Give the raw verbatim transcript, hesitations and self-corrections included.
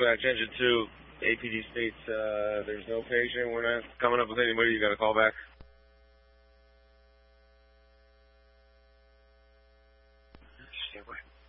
dispatch, engine two, A P D states uh, there's no patient. We're not coming up with anybody. You got to call back. Stay away.